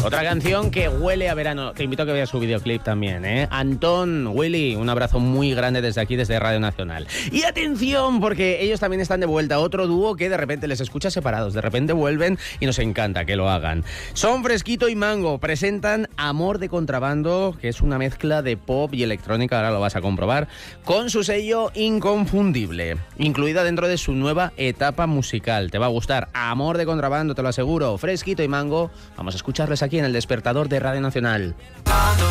Otra canción que huele a verano. Te invito a que veas su videoclip también, ¿eh? Antón, Willy, un abrazo muy grande desde aquí, desde Radio Nacional. Y atención, porque ellos también están de vuelta. Otro dúo que de repente les escucha separados, de repente vuelven y nos encanta que lo hagan. Son Fresquito y Mango, presentan Amor de Contrabando, que es una mezcla de pop y electrónica, ahora lo vas a comprobar, con su sello inconfundible, incluida dentro de su nueva etapa musical. Te va a gustar. Amor de Contrabando, te lo aseguro. Fresquito y Mango, vamos a escucharles aquí en El Despertador de Radio Nacional.